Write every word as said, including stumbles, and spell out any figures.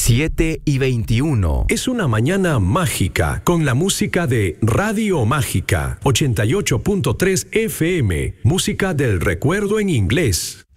siete y veintiuno. Es una mañana mágica con la música de Radio Mágica ochenta y ocho punto tres F M, música del recuerdo en inglés.